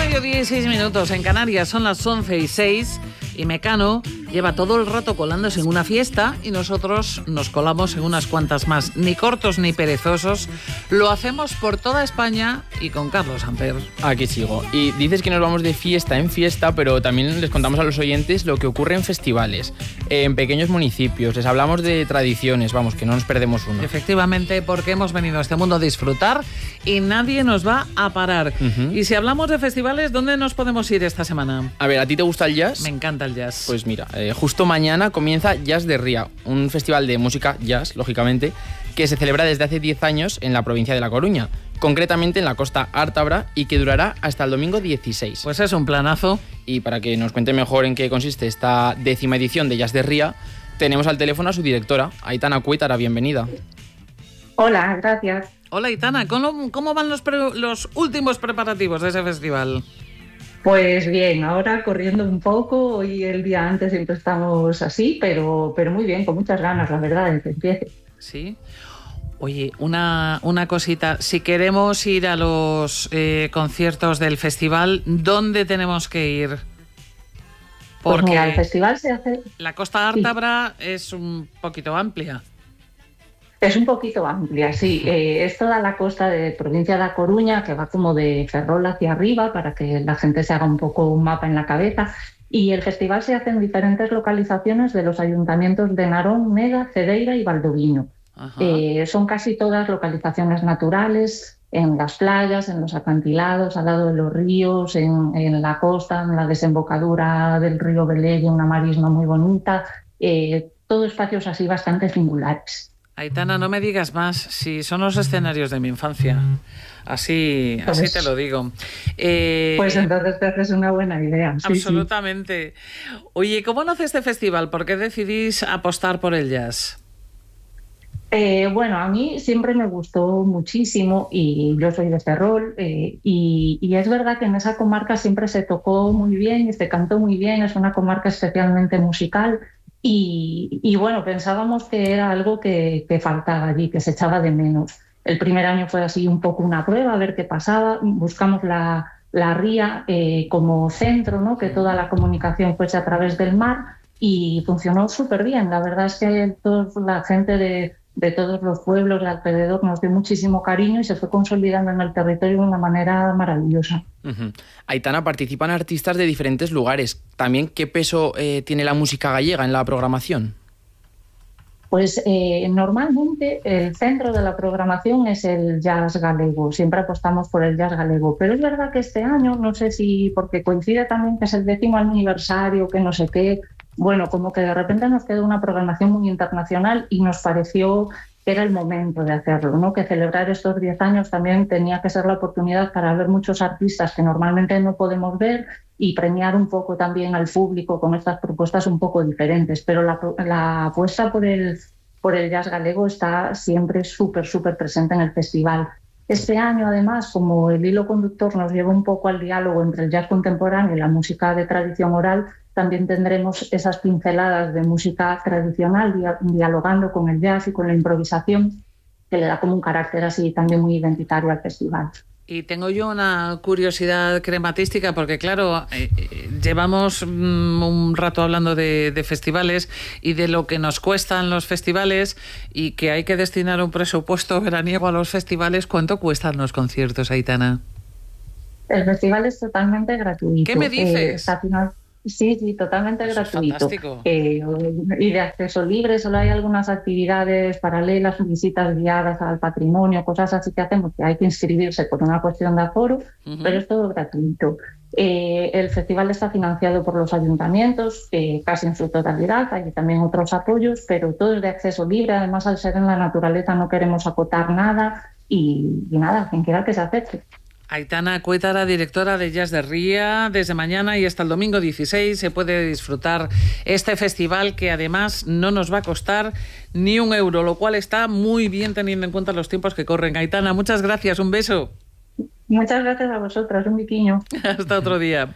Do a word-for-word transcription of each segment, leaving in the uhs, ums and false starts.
mediodía y seis minutos. En Canarias son las once y seis y Mecano lleva todo el rato colándose en una fiesta y nosotros nos colamos en unas cuantas más. Ni cortos ni perezosos. Lo hacemos por toda España y con Carlos Amper. Aquí sigo. Y dices que nos vamos de fiesta en fiesta, pero también les contamos a los oyentes lo que ocurre en festivales, en pequeños municipios. Les hablamos de tradiciones, vamos, que no nos perdemos uno. Efectivamente, porque hemos venido a este mundo a disfrutar y nadie nos va a parar. Uh-huh. Y si hablamos de festivales, ¿dónde nos podemos ir esta semana? A ver, ¿a ti te gusta el jazz? Me encanta el jazz. Pues mira, eh, justo mañana comienza Jazz de Ría, un festival de música jazz, lógicamente, que se celebra desde hace diez años en la provincia de La Coruña, concretamente en la costa Ártabra, y que durará hasta el domingo dieciséis. Pues es un planazo. Y para que nos cuente mejor en qué consiste esta décima edición de Jazz de Ría, tenemos al teléfono a su directora, Aitana Cuétara. Bienvenida. Hola, gracias. Hola, Aitana. ¿Cómo, cómo van los, pre- los últimos preparativos de ese festival? Pues bien, ahora corriendo un poco. Hoy el día antes siempre estamos así, pero, pero muy bien, con muchas ganas, la verdad, de que empiece. Sí. Oye, una, una cosita. Si queremos ir a los eh, conciertos del festival, ¿dónde tenemos que ir? Porque pues mira, el festival se hace... La costa Ártabra sí. Es un poquito amplia. Es un poquito amplia, sí. Eh, es toda la costa de provincia de A Coruña, que va como de Ferrol hacia arriba, para que la gente se haga un poco un mapa en la cabeza. Y el festival se hace en diferentes localizaciones de los ayuntamientos de Narón, Neda, Cedeira y Valdoviño. Eh, son casi todas localizaciones naturales, en las playas, en los acantilados, al lado de los ríos, en, en la costa, en la desembocadura del río Velelle, una marisma muy bonita. Eh, todo espacios así bastante singulares. Aitana, no me digas más, si son los escenarios de mi infancia. Así, pues, así te lo digo. Eh, pues entonces te haces una buena idea. Sí, absolutamente. Sí. Oye, ¿cómo nace este festival? ¿Por qué decidís apostar por el jazz? Eh, bueno, a mí siempre me gustó muchísimo y yo soy de Ferrol eh, y, y es verdad que en esa comarca siempre se tocó muy bien y se cantó muy bien, es una comarca especialmente musical. Y, y bueno, pensábamos que era algo que, que faltaba allí, que se echaba de menos. El primer año fue así un poco una prueba, a ver qué pasaba. Buscamos la, la ría eh, como centro, ¿no? Que toda la comunicación fuese a través del mar y funcionó súper bien. La verdad es que toda la gente de, de todos los pueblos de alrededor nos dio muchísimo cariño y se fue consolidando en el territorio de una manera maravillosa. Uh-huh. Aitana, participan artistas de diferentes lugares. También, ¿qué peso eh, tiene la música gallega en la programación? Pues eh, normalmente el centro de la programación es el jazz galego. Siempre apostamos por el jazz galego. Pero es verdad que este año, no sé si porque coincide también que es el décimo aniversario, que no sé qué, bueno, como que de repente nos quedó una programación muy internacional y nos pareció que era el momento de hacerlo, ¿no? Que celebrar estos diez años también tenía que ser la oportunidad para ver muchos artistas que normalmente no podemos ver y premiar un poco también al público con estas propuestas un poco diferentes. Pero la, la apuesta por el, por el jazz galego está siempre súper, súper presente en el festival. Este año, además, como el hilo conductor nos lleva un poco al diálogo entre el jazz contemporáneo y la música de tradición oral, también tendremos esas pinceladas de música tradicional dialogando con el jazz y con la improvisación, que le da como un carácter así también muy identitario al festival. Y tengo yo una curiosidad crematística porque, claro, eh, llevamos mm, un rato hablando de, de festivales y de lo que nos cuestan los festivales y que hay que destinar un presupuesto veraniego a los festivales. ¿Cuánto cuestan los conciertos, Aitana? El festival es totalmente gratuito. ¿Qué me dices? Eh, final... Sí, sí, totalmente Eso gratuito. Es fantástico. Eh, y de acceso libre, solo hay algunas actividades paralelas, visitas guiadas al patrimonio, cosas así que hacemos, que hay que inscribirse por una cuestión de aforo, uh-huh. Pero es todo gratuito. Eh, el festival está financiado por los ayuntamientos, eh, casi en su totalidad, hay también otros apoyos, pero todo es de acceso libre. Además, al ser en la naturaleza no queremos acotar nada y, y nada, quien quiera que se acerque. Aitana Cuétara, directora de Jazz de Ría, desde mañana y hasta el domingo dieciséis se puede disfrutar este festival que además no nos va a costar ni un euro, lo cual está muy bien teniendo en cuenta los tiempos que corren. Aitana, muchas gracias, un beso. Muchas gracias a vosotras, un biquiño. Hasta otro día.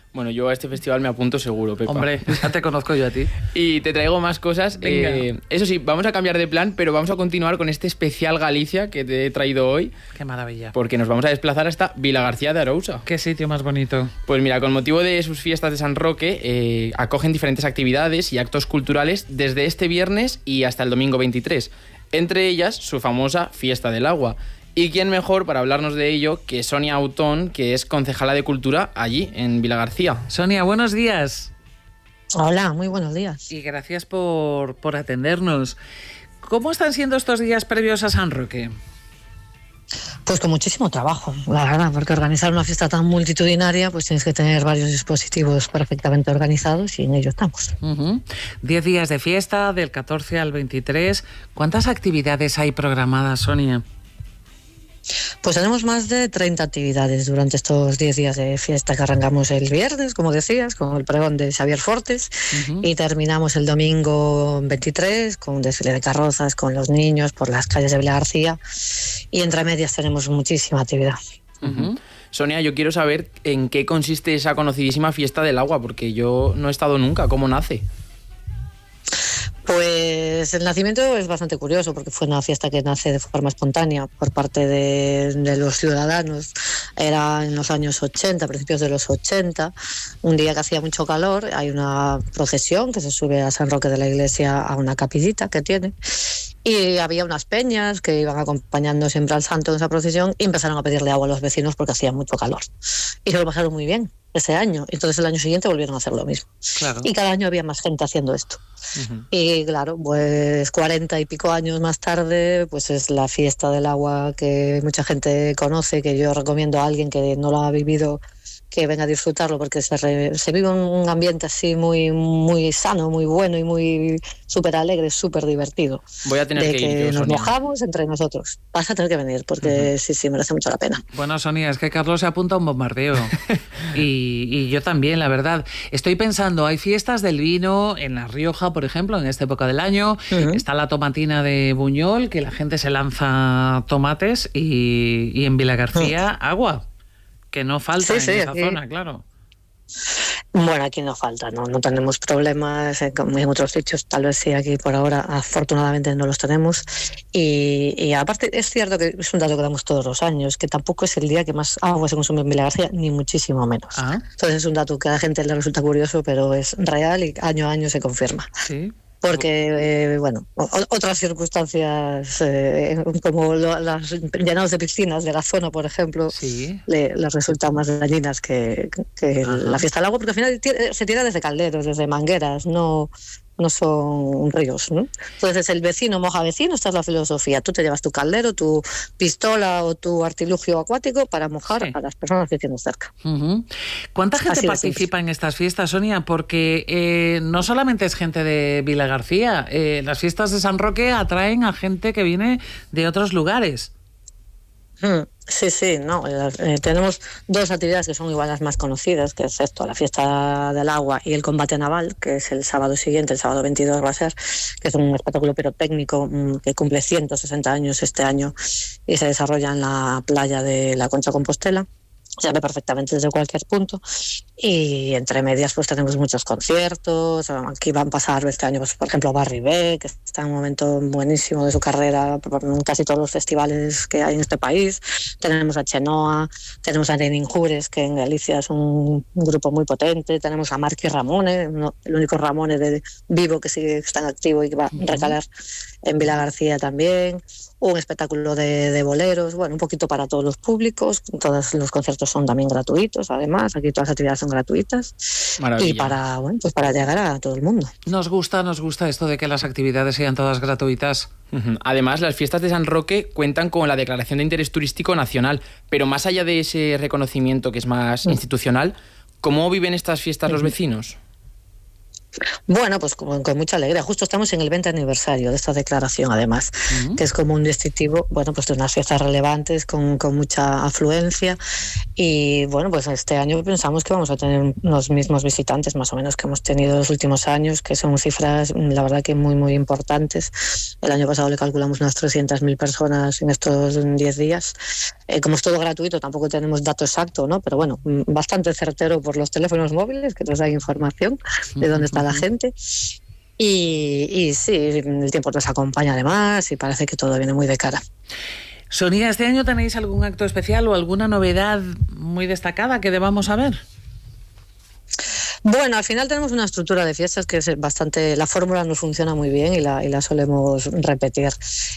Bueno, yo a este festival me apunto seguro, Pepa. Hombre, ya te conozco yo a ti. Y te traigo más cosas. Eh, eso sí, vamos a cambiar de plan, pero vamos a continuar con este especial Galicia que te he traído hoy. Qué maravilla. Porque nos vamos a desplazar hasta Vilagarcía de Arousa. Qué sitio más bonito. Pues mira, con motivo de sus fiestas de San Roque, eh, acogen diferentes actividades y actos culturales desde este viernes y hasta el domingo veintitrés. Entre ellas, su famosa Fiesta del Agua. ¿Y quién mejor para hablarnos de ello que Sonia Autón, que es concejala de Cultura allí, en Vilagarcía? Sonia, buenos días. Hola, muy buenos días. Y gracias por, por atendernos. ¿Cómo están siendo estos días previos a San Roque? Pues con muchísimo trabajo, la verdad, porque organizar una fiesta tan multitudinaria, pues tienes que tener varios dispositivos perfectamente organizados y en ello estamos. Uh-huh. Diez días de fiesta, del catorce al veintitrés. ¿Cuántas actividades hay programadas, Sonia? Pues tenemos más de treinta actividades durante estos diez días de fiesta que arrancamos el viernes, como decías, con el pregón de Xavier Fortes, uh-huh. y terminamos el domingo veintitrés con un desfile de carrozas con los niños por las calles de Vilagarcía, y entre medias tenemos muchísima actividad. Uh-huh. Sonia, yo quiero saber en qué consiste esa conocidísima Fiesta del Agua, porque yo no he estado nunca. ¿Cómo nace? Pues el nacimiento es bastante curioso porque fue una fiesta que nace de forma espontánea por parte de, de los ciudadanos. Era en los años ochenta, principios de los ochenta, un día que hacía mucho calor. Hay una procesión que se sube a San Roque de la Iglesia a una capillita que tiene, y había unas peñas que iban acompañando siempre al santo en esa procesión y empezaron a pedirle agua a los vecinos porque hacía mucho calor. Y se lo pasaron muy bien ese año. Entonces el año siguiente volvieron a hacer lo mismo. Claro. Y cada año había más gente haciendo esto. Uh-huh. Y claro, pues cuarenta y pico años más tarde, pues es la Fiesta del Agua que mucha gente conoce, que yo recomiendo a alguien que no lo ha vivido que venga a disfrutarlo, porque se, re, se vive un ambiente así muy muy sano, muy bueno y muy súper alegre, súper divertido. Voy a tener de que, que ir yo, nos Sonia. Mojamos entre nosotros. Vas a tener que venir, porque uh-huh. sí, sí, merece mucho la pena. Bueno, Sonia, es que Carlos se apunta a un bombardeo. y, y yo también, la verdad. Estoy pensando, hay fiestas del vino en La Rioja, por ejemplo, en esta época del año. Uh-huh. Está la tomatina de Buñol, que la gente se lanza tomates, y, y en Vilagarcía, uh-huh. agua. Que no falta sí, sí, en esa aquí. Zona, claro. Bueno, aquí no falta, no, no tenemos problemas en, en otros sitios, tal vez sí, aquí por ahora afortunadamente no los tenemos. Y, y aparte es cierto que es un dato que damos todos los años, que tampoco es el día que más agua se consume en Vilagarcía, ni muchísimo menos. ¿Ah? Entonces es un dato que a la gente le resulta curioso, pero es real y año a año se confirma. Sí. Porque, eh, bueno, otras circunstancias, eh, como lo, las llenados de piscinas de la zona, por ejemplo, sí. le, les resultan más dañinas que, que la Fiesta del Agua, porque al final se tira desde calderos, desde mangueras, no, no son ríos, ¿no? Entonces el vecino moja vecino, esta es la filosofía. Tú te llevas tu caldero, tu pistola o tu artilugio acuático para mojar sí. a las personas que tienes cerca. Uh-huh. ¿Cuánta gente Así participa en estas fiestas, Sonia? Porque eh, no solamente es gente de Vilagarcía, eh, las fiestas de San Roque atraen a gente que viene de otros lugares. Sí, sí, no. Eh, tenemos dos actividades que son igual las más conocidas, que es esto, la Fiesta del Agua y el combate naval, que es el sábado siguiente, el sábado veintidós va a ser, que es un espectáculo pirotécnico mmm, que cumple ciento sesenta años este año y se desarrolla en la playa de la Concha Compostela. Se ve perfectamente desde cualquier punto, y entre medias pues tenemos muchos conciertos. Aquí van a pasar este año, pues, por ejemplo, Barry B, que está en un momento buenísimo de su carrera en casi todos los festivales que hay en este país. Tenemos a Chenoa, tenemos a Lenin Jures, que en Galicia es un, un grupo muy potente. Tenemos a Marqui Ramone, uno, el único Ramone de vivo que sigue está en activo y que va a recalar en Vilagarcía también. Un espectáculo de, de boleros, bueno, un poquito para todos los públicos. Todos los conciertos son también gratuitos, además, aquí todas las actividades son gratuitas. Maravilla. Y para, bueno, pues para llegar a todo el mundo. Nos gusta, nos gusta esto de que las actividades sean todas gratuitas. Además, las fiestas de San Roque cuentan con la Declaración de Interés Turístico Nacional, pero más allá de ese reconocimiento que es más sí. institucional, ¿cómo viven estas fiestas sí. los vecinos? Bueno, pues con, con mucha alegría. Justo estamos en el veinte aniversario de esta declaración, además, uh-huh. que es como un distintivo, bueno, pues de unas fiestas relevantes con, con mucha afluencia. Y bueno, pues este año pensamos que vamos a tener los mismos visitantes más o menos que hemos tenido los últimos años, que son cifras, la verdad, que muy, muy importantes. El año pasado le calculamos unas trescientas mil personas en estos diez días. Eh, como es todo gratuito, tampoco tenemos dato exacto, ¿no? Pero bueno, bastante certero por los teléfonos móviles, que nos dan información de dónde está la gente. Y, y sí, el tiempo nos acompaña además y parece que todo viene muy de cara. Sonia, ¿este año tenéis algún acto especial o alguna novedad muy destacada que debamos saber? Bueno, al final tenemos una estructura de fiestas que es bastante... La fórmula nos funciona muy bien y la, y la solemos repetir.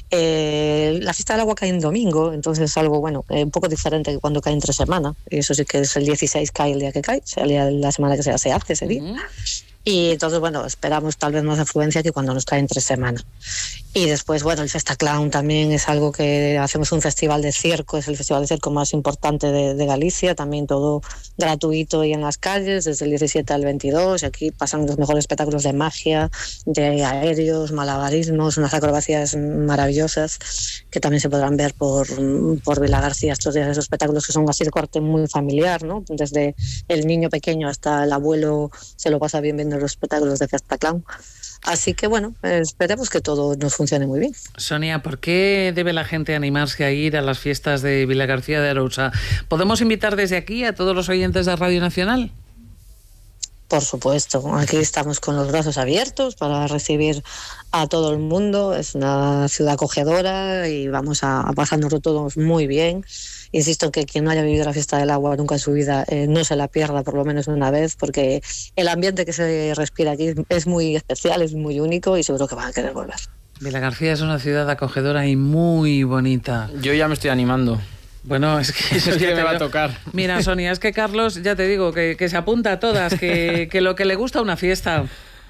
Eh, la fiesta del agua cae en domingo, entonces es algo, bueno, eh, un poco diferente que cuando cae entre semana. Y eso sí que es el dieciséis, cae el día que cae, o sea, el día de la semana que se hace ese día. Uh-huh. Y entonces, bueno, esperamos tal vez más afluencia que cuando nos cae entre semana. Y después, bueno, el Festa Clown también es algo que hacemos, un festival de circo, es el festival de circo más importante de, de Galicia, también todo gratuito y en las calles, desde el diecisiete al veintidós, y aquí pasan los mejores espectáculos de magia, de aéreos, malabarismos, unas acrobacias maravillosas que también se podrán ver por, por Vilagarcía estos días, esos espectáculos que son así de corte muy familiar, ¿no? Desde el niño pequeño hasta el abuelo se lo pasa bien viendo los espectáculos de Festa Clown. Así que bueno, esperemos que todo nos funcione muy bien. Sonia, ¿por qué debe la gente animarse a ir a las fiestas de Vilagarcía de Arousa? ¿Podemos invitar desde aquí a todos los oyentes de Radio Nacional? Por supuesto, aquí estamos con los brazos abiertos para recibir a todo el mundo. Es una ciudad acogedora y vamos a, a pasárnoslo todos muy bien. Insisto en que quien no haya vivido la fiesta del agua nunca en su vida eh, no se la pierda por lo menos una vez, porque el ambiente que se respira aquí es muy especial, es muy único y seguro que van a querer volver. Vilagarcía es una ciudad acogedora y muy bonita. Yo ya me estoy animando. Bueno, es que, es que me va a tocar. Mira, Sonia, es que Carlos, ya te digo, que, que se apunta a todas, que, que lo que le gusta una fiesta.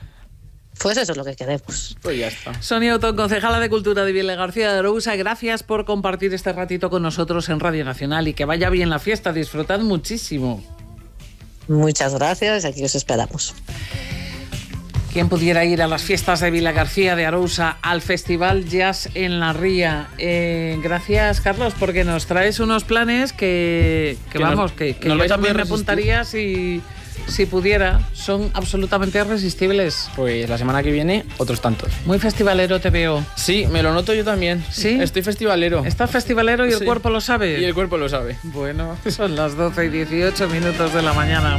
Pues eso es lo que queremos. Pues ya está. Sonia Otón, concejala de Cultura de Vilagarcía de Arousa, gracias por compartir este ratito con nosotros en Radio Nacional y que vaya bien la fiesta, disfrutad muchísimo. Muchas gracias, aquí os esperamos. ¿Quién pudiera ir a las fiestas de Vilagarcía de Arousa, al Festival Jazz en la Ría? Eh, gracias, Carlos, porque nos traes unos planes que, que, que vamos, nos, que, que yo también me apuntaría si, si pudiera. Son absolutamente irresistibles. Pues la semana que viene, otros tantos. Muy festivalero te veo. Sí, me lo noto yo también. ¿Sí? Estoy festivalero. ¿Estás festivalero y el sí. cuerpo lo sabe? Y el cuerpo lo sabe. Bueno, son las doce y dieciocho minutos de la mañana.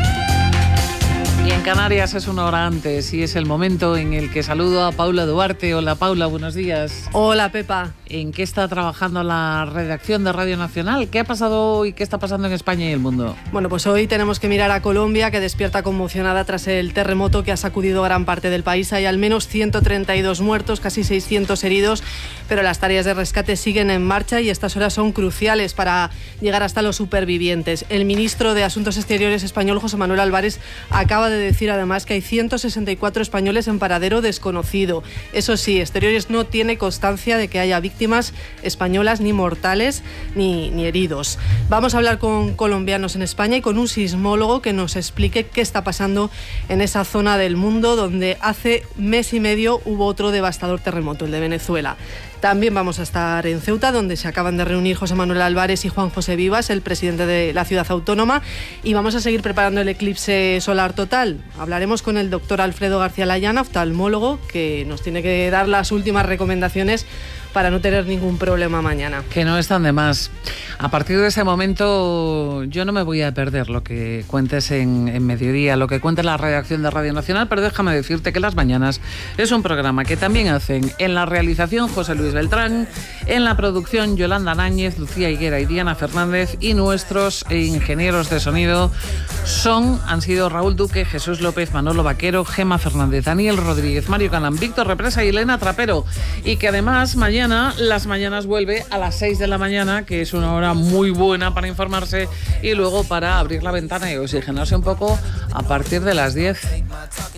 Y en Canarias es una hora antes y es el momento en el que saludo a Paula Duarte. Hola Paula, buenos días. Hola Pepa. ¿En qué está trabajando la redacción de Radio Nacional? ¿Qué ha pasado y qué está pasando en España y el mundo? Bueno, pues hoy tenemos que mirar a Colombia, que despierta conmocionada tras el terremoto que ha sacudido gran parte del país. Hay al menos ciento treinta y dos muertos, casi seiscientos heridos, pero las tareas de rescate siguen en marcha y estas horas son cruciales para llegar hasta los supervivientes. El ministro de Asuntos Exteriores español, José Manuel Álvarez, acaba de decir además que hay ciento sesenta y cuatro españoles en paradero desconocido. Eso sí, Exteriores no tiene constancia de que haya víctimas españolas ni mortales ni, ni heridos. Vamos a hablar con colombianos en España y con un sismólogo que nos explique qué está pasando en esa zona del mundo donde hace mes y medio hubo otro devastador terremoto, el de Venezuela. También vamos a estar en Ceuta, donde se acaban de reunir José Manuel Álvarez y Juan José Vivas, el presidente de la ciudad autónoma, y vamos a seguir preparando el eclipse solar total. Hablaremos con el doctor Alfredo García Layana, oftalmólogo, que nos tiene que dar las últimas recomendaciones para no tener ningún problema mañana. Que no están de más. A partir de ese momento yo no me voy a perder lo que cuentes en, en mediodía, lo que cuente la redacción de Radio Nacional, pero déjame decirte que Las Mañanas es un programa que también hacen en la realización José Luis Beltrán, en la producción Yolanda Náñez, Lucía Higuera y Diana Fernández, y nuestros ingenieros de sonido son, han sido Raúl Duque, Jesús López, Manolo Vaquero, Gema Fernández, Daniel Rodríguez, Mario Canán, Víctor Represa y Elena Trapero, y que además mañana Las Mañanas vuelve a las seis de la mañana, que es una hora muy buena para informarse y luego para abrir la ventana y oxigenarse un poco a partir de las diez.